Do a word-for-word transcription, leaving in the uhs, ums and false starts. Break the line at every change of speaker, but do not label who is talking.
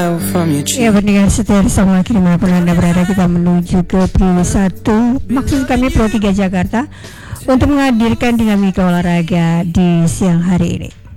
out from your cheek.
Ya, pendengar setia semua dimanapun Anda berada, kita menuju ke Pro satu, maksud kami Pro tiga Jakarta, untuk menghadirkan dinamika olahraga di siang hari ini.